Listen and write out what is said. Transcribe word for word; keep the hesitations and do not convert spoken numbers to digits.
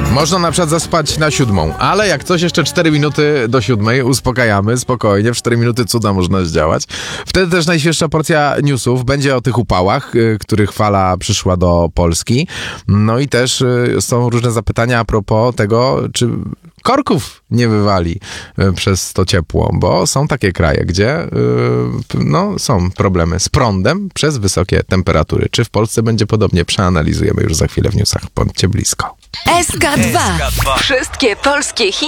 Można na przykład zaspać na siódmą, ale jak coś jeszcze cztery minuty do siódmej, uspokajamy, spokojnie, w cztery minuty cuda można zdziałać. Wtedy też najświeższa porcja newsów będzie o tych upałach, y, których fala przyszła do Polski. No i też y, są różne zapytania a propos tego, czy korków nie wywali y, przez to ciepło, bo są takie kraje, gdzie y, no, są problemy z prądem przez wysokie temperatury. Czy w Polsce będzie podobnie? Przeanalizujemy już za chwilę w newsach. Bądźcie blisko. S K dwa. Wszystkie polskie hity